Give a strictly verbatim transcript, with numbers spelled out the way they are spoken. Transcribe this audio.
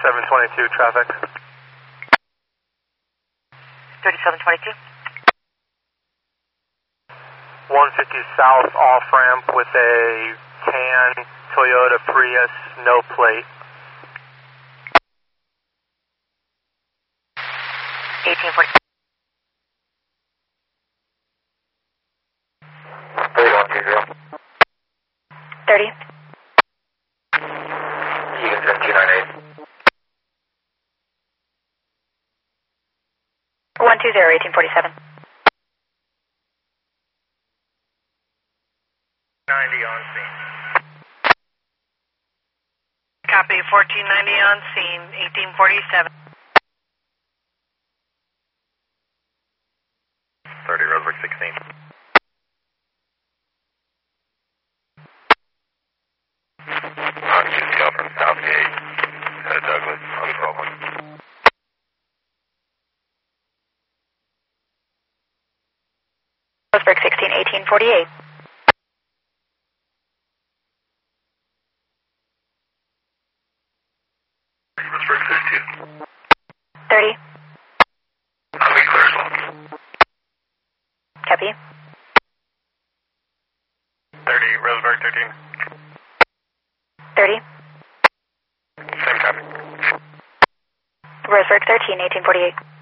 thirty-seven twenty-two traffic. thirty-seven twenty-two. one fifty south off ramp with a tan Toyota Prius, no plate. eighteen forty. thirty-one two zero. thirty. Egan seventeen ninety-eight. one two zero, eighteen forty-seven. ninety on scene. Copy, fourteen ninety on scene, eighteen forty-seven. thirty, Roseburg sixteen. On U C L from Southgate, uh, Douglas, on twelve one. Roseburg sixteen, eighteen forty-eight. Roseburg thirty-two. thirty. I'll be clear as well. Copy. thirty, Roseburg thirteen. thirty. Same traffic. Roseburg thirteen, eighteen forty-eight.